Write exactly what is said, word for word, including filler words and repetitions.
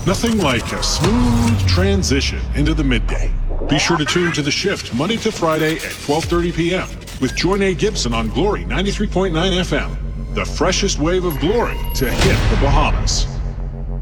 Nothing like a smooth transition into the midday. Be sure to tune to The Shift Monday to Friday at twelve thirty p.m. with Joy Nate Gibson on Glory ninety-three point nine F M. The freshest wave of glory to hit the Bahamas.